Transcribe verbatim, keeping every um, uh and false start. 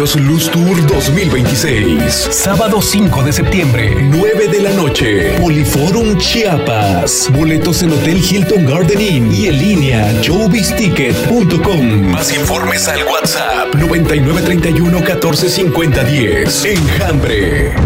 Escenarios Luz Tour dos mil veintiséis. Sábado cinco de septiembre, nueve de la noche. Poliforum Chiapas. Boletos en Hotel Hilton Garden Inn y en línea showbiz ticket punto com. Más informes al WhatsApp noventa y nueve treinta y uno catorce cincuenta diez. Enjambre.